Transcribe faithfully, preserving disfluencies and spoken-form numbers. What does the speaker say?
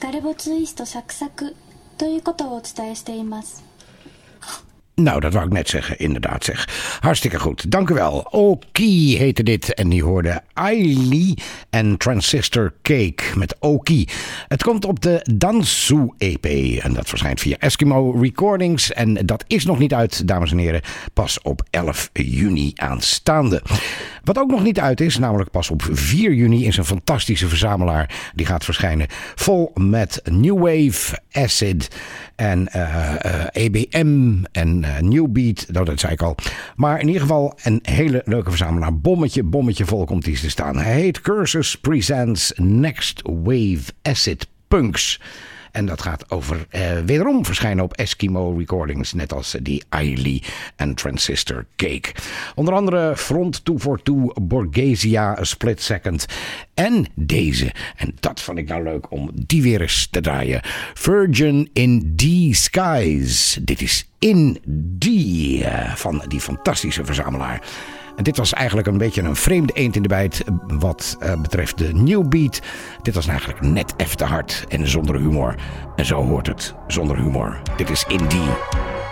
ガルボツイストサクサクということをお伝えしています。 Nou, dat wou ik net zeggen, inderdaad zeg. Hartstikke goed, dank u wel. Oki heette dit en die hoorde Ailey en Transistor Cake met Oki. Het komt op de Dansu E P en dat verschijnt via Eskimo Recordings. En dat is nog niet uit, dames en heren, pas op elf juni aanstaande. Wat ook nog niet uit is, namelijk pas op vier juni, is een fantastische verzamelaar. Die gaat verschijnen vol met New Wave, Acid en uh, uh, E B M en uh, New Beat. Nou, dat zei ik al. Maar in ieder geval een hele leuke verzamelaar. Bommetje, bommetje vol komt die te staan. Hij heet Cursus Presents Next Wave Acid Punks. En dat gaat over uh, wederom verschijnen op Eskimo Recordings. Net als die Ailey en Transistor Cake. Onder andere Front twee voor twee, Borgesia, Split Second. En deze. En dat vond ik nou leuk om die weer eens te draaien. Virgin in D Skies. Dit is In D uh, van die fantastische verzamelaar. En dit was eigenlijk een beetje een vreemde eend in de bijt wat uh, betreft de New Beat. Dit was eigenlijk net even te hard en zonder humor. En zo hoort het, zonder humor. Dit is In D.